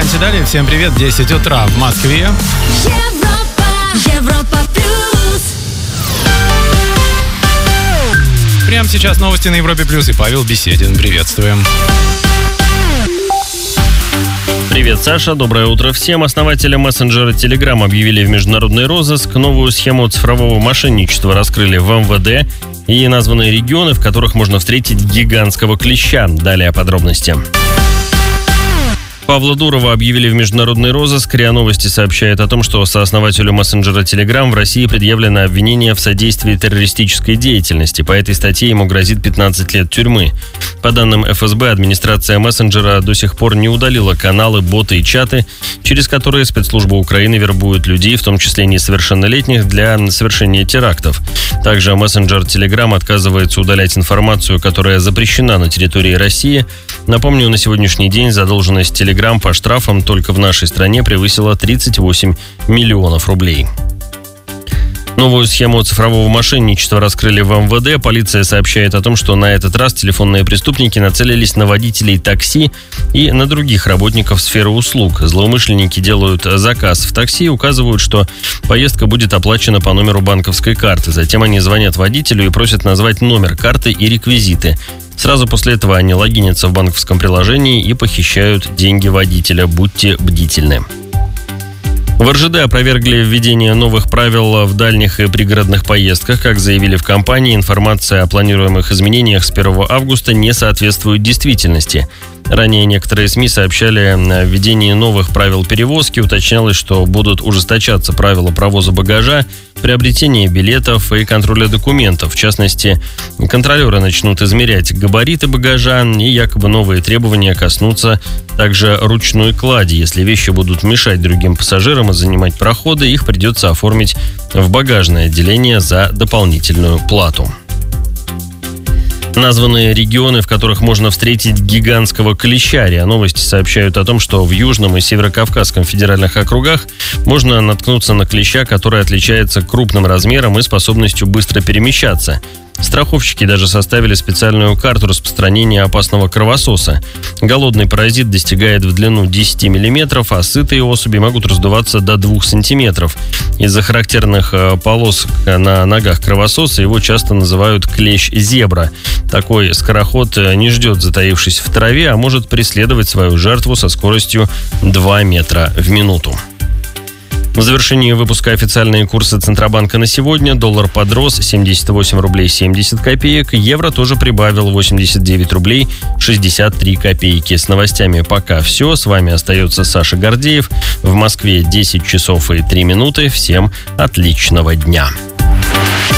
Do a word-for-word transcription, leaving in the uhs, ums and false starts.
Кранти далее. Всем привет. десять утра в Москве. Европа, Европа плюс. Прямо сейчас новости на Европе плюс и Павел Беседин. Приветствуем. Привет, Саша. Доброе утро всем. Основатели мессенджера Telegram объявили в международный розыск. Новую схему цифрового мошенничества раскрыли в эм вэ дэ и названы регионы, в которых можно встретить гигантского клеща. Далее подробности. Павла Дурова объявили в международный розыск. РИА Новости сообщает о том, что сооснователю мессенджера Telegram в России предъявлено обвинение в содействии террористической деятельности. По этой статье ему грозит пятнадцать лет тюрьмы. По данным эф эс бэ, администрация мессенджера до сих пор не удалила каналы, боты и чаты, через которые спецслужбы Украины вербуют людей, в том числе несовершеннолетних, для совершения терактов. Также мессенджер Telegram отказывается удалять информацию, которая запрещена на территории России. Напомню, на сегодняшний день задолженность Telegram по штрафам только в нашей стране превысила тридцать восемь миллионов рублей. Новую схему цифрового мошенничества раскрыли в эм вэ дэ. Полиция сообщает о том, что на этот раз телефонные преступники нацелились на водителей такси и на других работников сферы услуг. Злоумышленники делают заказ в такси и указывают, что поездка будет оплачена по номеру банковской карты. Затем они звонят водителю и просят назвать номер карты и реквизиты. Сразу после этого они логинятся в банковском приложении и похищают деньги водителя. Будьте бдительны. В эр жэ дэ опровергли введение новых правил в дальних и пригородных поездках. Как заявили в компании, информация о планируемых изменениях с первого августа не соответствует действительности. Ранее некоторые СМИ сообщали о введении новых правил перевозки. Уточнялось, что будут ужесточаться правила провоза багажа, приобретения билетов и контроля документов. В частности, контролеры начнут измерять габариты багажа, и якобы новые требования коснутся также ручной клади. Если вещи будут мешать другим пассажирам и занимать проходы, их придется оформить в багажное отделение за дополнительную плату. Названы регионы, в которых можно встретить гигантского клеща. РИА Новости сообщают о том, что в Южном и Северокавказском федеральных округах можно наткнуться на клеща, который отличается крупным размером и способностью быстро перемещаться. Страховщики даже составили специальную карту распространения опасного кровососа. Голодный паразит достигает в длину десять миллиметров, а сытые особи могут раздуваться до двух сантиметров. Из-за характерных полос на ногах кровососа его часто называют клещ-зебра. Такой скороход не ждет, затаившись в траве, а может преследовать свою жертву со скоростью два метра в минуту. В завершении выпуска официальные курсы Центробанка на сегодня. Доллар подрос семьдесят восемь рублей семьдесят копеек. Евро тоже прибавил восемьдесят девять рублей шестьдесят три копейки. С новостями пока все. С вами остается Саша Гордеев. В Москве десять часов и три минуты. Всем отличного дня.